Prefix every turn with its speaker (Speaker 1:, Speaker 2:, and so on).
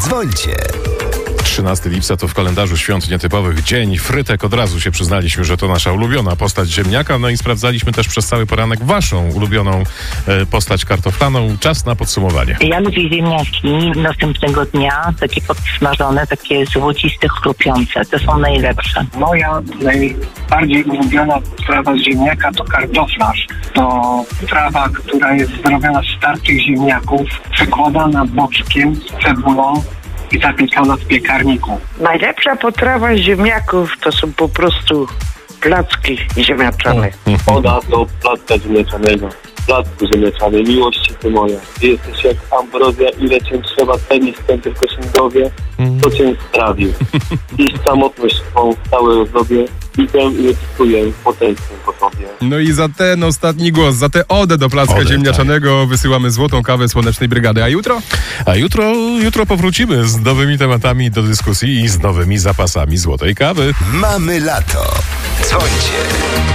Speaker 1: Dzwońcie.
Speaker 2: 13 lipca to w kalendarzu świąt nietypowych dzień frytek. Od razu się przyznaliśmy, że to nasza ulubiona postać ziemniaka. No i sprawdzaliśmy też przez cały poranek waszą ulubioną postać kartoflaną. Czas na podsumowanie.
Speaker 3: Ja lubię ziemniaki następnego dnia, takie podsmażone, takie złociste, chrupiące. To są najlepsze.
Speaker 4: Moja najbardziej ulubiona trawa z ziemniaka to kartoflarz. To trawa, która jest zrobiona z starszych ziemniaków, przekładana boczkiem z cebulą i zapiekana w piekarniku.
Speaker 5: Najlepsza potrawa z ziemniaków to są po prostu placki ziemniaczane.
Speaker 6: Woda do placka ziemniaczanego. Placku ziemniaczanej, miłości ty moja. Ty jesteś jak ambrozja, ile cię trzeba cenić, ten tylko się dowie, to cię sprawił. I samotność swą w całej ozdobie, idę i ekskuję potęgę po sobie.
Speaker 7: No i za ten ostatni głos, za tę odę do placka ziemniaczanego wysyłamy złotą kawę Słonecznej Brygady. A jutro?
Speaker 2: A jutro powrócimy z nowymi tematami do dyskusji i z nowymi zapasami złotej kawy.
Speaker 1: Mamy lato. Dzwońcie.